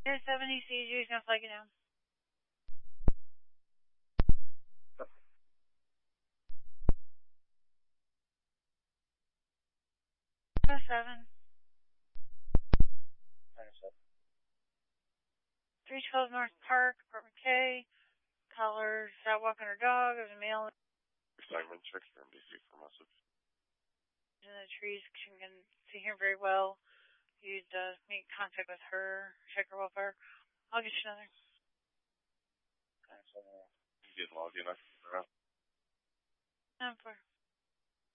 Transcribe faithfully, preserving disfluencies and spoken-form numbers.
Here's seventy C G, he's gonna flag you down. Oh seven. three twelve North Park, apartment K. Caller's out walking her dog. There's a male Simon, check your M D C for message. in the trees. She can see him very well. You'd uh, make contact with her, check her welfare. I'll get you another. You did log in, I can figure out. Nine four.